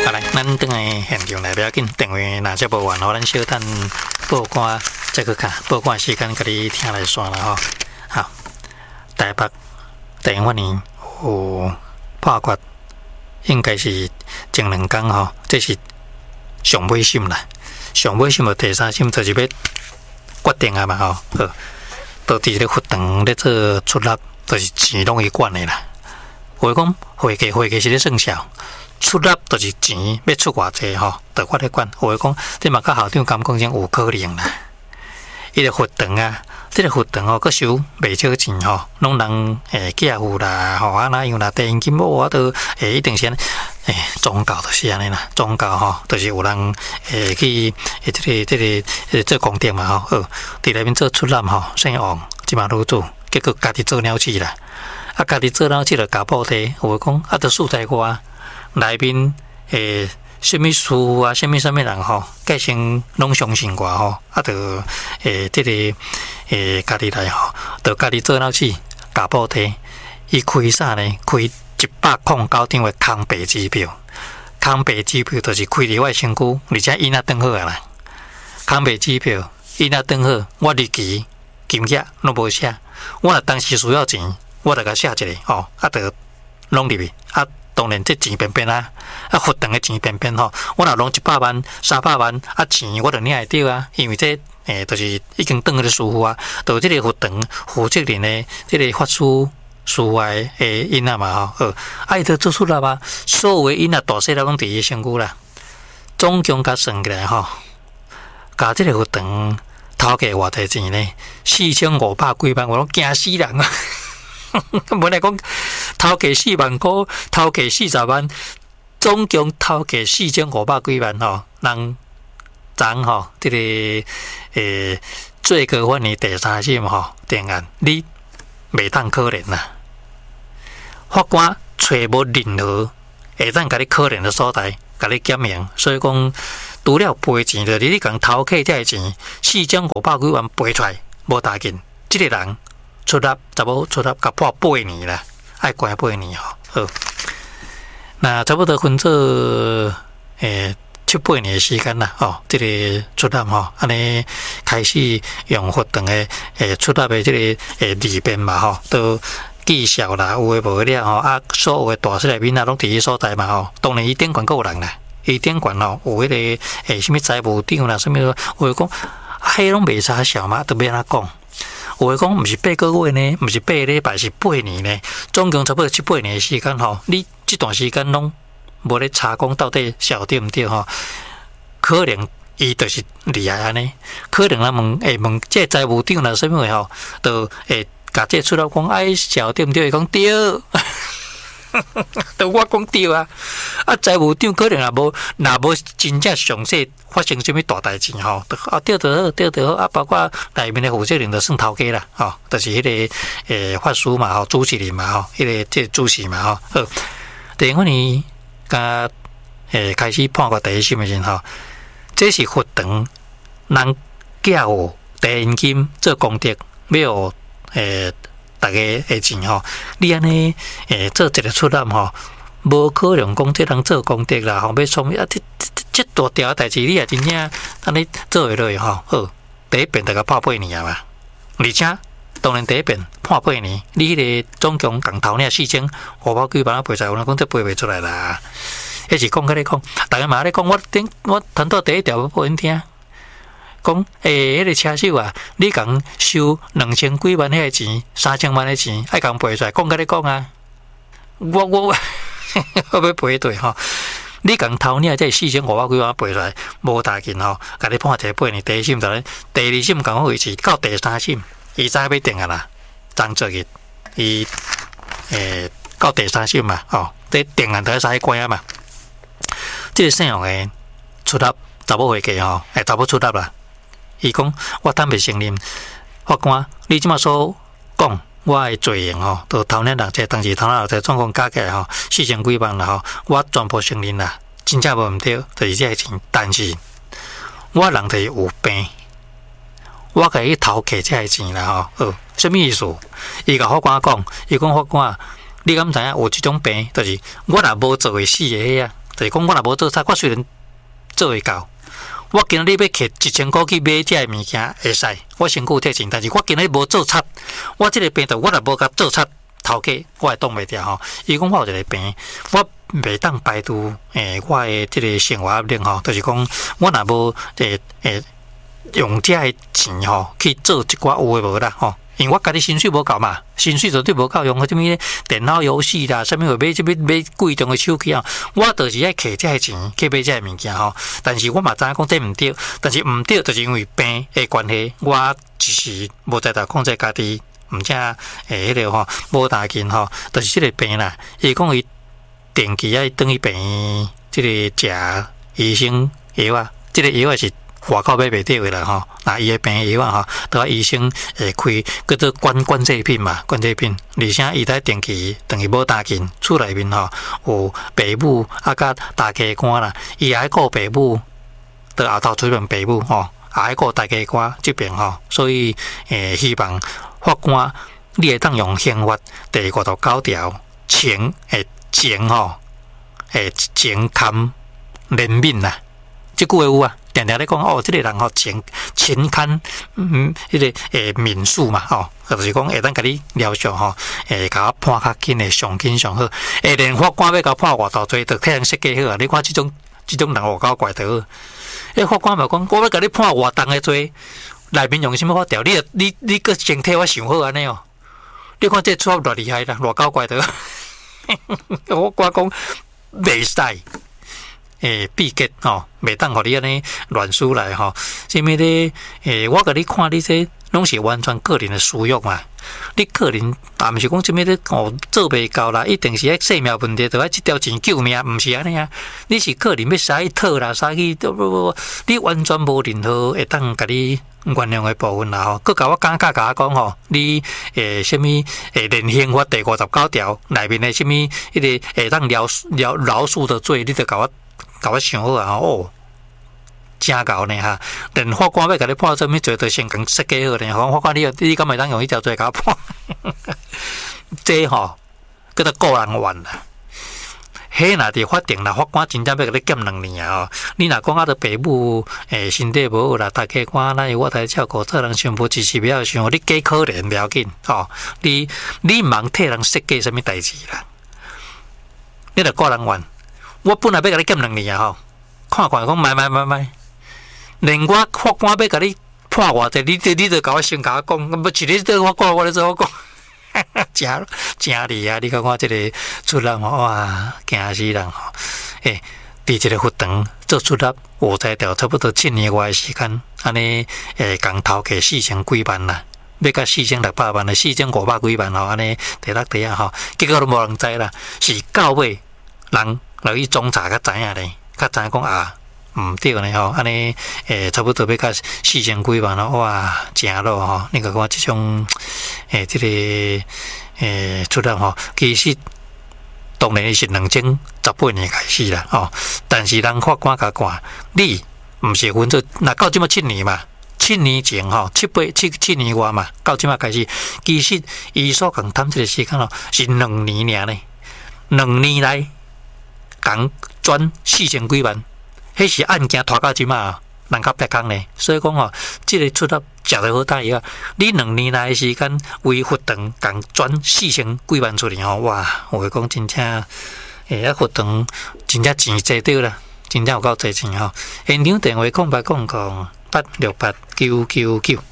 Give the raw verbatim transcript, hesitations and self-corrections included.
好来，咱等下现场来不要紧，电话若只无完，互咱小等报关再去看，报关时间，甲你听来算啦吼。好，台北电影法院有判决，应该是前两天吼，这是上尾审啦，上尾审的第三审就是要决定啊嘛吼，好，到伫咧法庭咧做出纳，就是钱拢伊管的啦。话讲会计会计是咧算数。出纳就是钱要出偌济吼，就我咧管。话讲，这嘛甲校长监讲讲有可能啦。伊个罚堂啊，这个罚堂吼，佮收袂少钱吼，拢人诶寄付啦，吼啊那样啦，定金我都诶一定先诶宗教就是安尼啦，宗教吼，就是有人诶去诶这个这个诶做功德嘛吼，好，伫内面做出纳吼，姓王，即嘛愈做，结果家己做鸟鼠啦，啊家己做鸟鼠就搞补贴，话讲啊，都数在外。内面诶，什么事啊，什么什么人吼，计先拢相信我吼，啊，就诶，这个诶，家己来吼，就家己做鸟鼠，加补贴，伊开啥呢？开一百空九张的空白支票，空白支票就是开伫我身躯，而且伊那登好啊啦，空白支票伊那登好，我日期金额拢无写，我若当时需要钱，我就甲写一个吼，啊，就拢入去啊。当然，这钱便便啊，啊，罚堂的钱便便吼，我若弄一百万、三百万啊，钱我就领会到啊，因为这诶，就是已经当个师傅啊，就这个罚堂负责人的这个法师师外诶因啊嘛吼，好，啊，伊就做出来嘛，所有的因啊大细都拢伫伊身躯啦，总共甲算起来吼，甲这个罚堂头家偌济钱呢？四千五百几万，我拢惊死人啊！本来讲头家四万块，头家四十万，总共头家四千五百几万吼，人咱吼，这个诶，最高法院第三审吼定案，你袂当可能啦。法官找无任何会当甲你可能的所在，甲你检明，所以讲除了赔钱，就是你讲头家这钱四千五百几万赔出来，无大紧，这个人。出纳查某出纳甲判八年啦，爱关八年吼。好，那差不多分做诶七八年的时间啦。哦，这个出纳吼，安尼开始用法庭的诶出纳的这个诶利便嘛吼，都绩效啦，有诶无了吼。啊，所有诶大细内面啊，拢伫伊所在嘛吼。当然伊顶管有人啦，伊顶管吼有迄个诶什么财务长啦，什么有讲，迄拢袂差小嘛，都要安怎讲？有诶讲，毋是八个月呢，毋是八礼拜，是八年呢。总共差不多七八年的时间吼。你这段时间拢无咧查讲到底晓对毋对吼？可能伊就是厉害安尼，可能咱问会问这财务长啦，什么诶吼，就会甲这出来讲，哎，晓对毋对？伊讲对。都我讲对啊，啊财务长可能也无，若无真正详细发生什么大代志吼，啊对就好，对就好啊，包括内面的负责人就算头家啦，吼，就是迄个诶法师嘛，吼，主持人嘛，吼，迄个这主席嘛，吼，好，第二年甲诶开始判决第一审的时候，这是罚堂人寄付定金做功德，要诶。大家的钱吼，你安尼诶做一个出纳吼，无可能讲这人做功德啦，吼要创啊，这这这大条代志，你也真正安尼做会落吼。好，第一遍就甲判八年啊嘛，而且当然第一遍判八年，你迄个总共共头领四千五百几万啊赔出来，有人讲这赔袂出来啦。迄是讲甲你讲，大家嘛咧讲，我顶我谈到第一条报因听。讲诶，迄个车手啊，你共收两千几万迄个钱，三千万的钱，爱共赔出来，讲甲你讲啊，我我我要赔对吼。你共头领这四千五百几万赔出来，无大紧吼，甲你判一个八年，第一审就咧，第二审共我维持到第三审，伊早要定啊啦，张作业，伊诶到第三审嘛，吼，这定案就使关啊嘛。这个姓杨诶出纳查某会计吼，诶查某出纳啦。伊讲我坦白承认，法官，你即马所讲我诶罪行吼，都头领六者，当时头领六者总共加起来吼四千几万啦吼，我全部承认啦，真正无毋对，就是这个钱。但是我人就是有病，我甲伊偷摕这个钱啦吼，哦，什么意思？伊甲法官讲，伊讲法官，你敢知影有即种病？就是我若无做会死诶啊， 就是讲我若无做差，我虽然做会到，我今日要摕一千块去买这物件会使，我身躯有贴钱，但是我今日无做差，我这个病毒我若无甲做差，头家我会挡袂掉吼。伊讲我有一个病，我袂当排除诶，我诶即个生活压力吼，就是讲我若无诶诶用这个钱吼去做一寡有诶无啦吼。因为我家己薪水无够嘛，薪水绝对无够用，什么电脑游戏啦，什么话买什么买贵重的手机啊，我就是爱摕这个钱去买这个物件吼。但是我嘛知影讲这毋对，但是毋对，就是因为病的关系，我一时无在度控制家己，毋正诶，迄个吼无大劲吼，就是这个病啦。伊讲伊定期爱等于病，即个食医生药啊，即个药也是。外口买袂到的啦吼，那伊个病药啊吼，都医生会开叫做管管制品嘛，管制品。而且伊在定期等于无大劲，厝内面吼有爸母啊，甲大家官啦，伊也爱顾爸母，到后头出面爸母吼，也爱顾大家官这边吼，所以诶，希望法官你会当用刑法第五十九条情诶情吼诶情堪怜悯啦，即句话有啊。定定咧讲哦，即、这个人吼情情堪嗯，迄、那个诶民事嘛吼，就是讲会当甲你疗效吼，诶，甲我判较紧诶，上紧上好。诶，连法官要甲判偌大罪，就替人设计好啊！你看即种即种人偌够怪得。诶，法官嘛讲，我要甲你判偌重诶罪，内面用什么法条？你你你个先替我想好安尼哦。你看这错偌厉害啦，偌够怪得。我我讲袂使。诶，闭结吼，袂当互你安尼乱输来吼。啥物咧？诶，我甲你看你这拢是完全个人的私欲嘛。你个人啊，毋是讲啥物咧？哦，做袂到啦，一定是迄性命问题，就爱即条钱救命，毋是安尼啊。你是个人要使去讨啦，使去不不不，你完全无任何会当甲你原谅的部分啦吼。佮甲我讲甲甲我讲吼，你诶啥物诶，连刑法第五十九条内面的啥物迄个会当饶饶饶恕的罪，你着甲我。甲我想好啊！哦，真够呢哈！连法官要甲你判做咩罪，都先讲设计好呢。法官你你敢会当用一条罪甲我判？这吼叫做个人冤啦。迄若伫法庭啦，法官真正要甲你减两年啊！你若讲啊，着爸母诶身体无好啦，大家看咱我来照顾，做人全部只是不要想，你假可怜不要紧哦。你你茫替人设计什么代志啦？你着个人冤。我本来要甲你减两年啊吼，看看讲买买买买，连我法官要甲你判偌济，你你你著甲我先甲我讲，要一日做我讲，我咧做我讲，真真厉害！你看看即个出纳吼，哇，惊死人吼！诶，伫一个佛堂做出纳，我才调差不多七年外的时间，安尼诶，共头家四千几万啦，要甲四千六百万的四千五百几万吼，安尼第六第啊吼，结果都无人知啦，是到尾人。来去总查较知影咧，较知影讲啊，毋对呢吼，安尼诶，差不多要甲四千几万咯，哇，正咯吼！你讲我即种诶，即、这个诶出来吼，其实当然是两千十八年开始啦，哦，但是人法官甲看，你毋是分做，那到即么七年嘛，七年前吼，七八七七年外嘛，到即么开始，其实伊所共谈即个时间咯，是两年尔呢，两年来。共转四千几万，迄是案件拖到即马，人较白空呢。所以讲吼，即、这个出入食得好大药。你两年来时间为佛堂共转四千几万出去吼，哇！我讲真正，诶，啊佛堂真正钱济着啦，真正有够济钱吼。现场电话空八空空八六八九九九。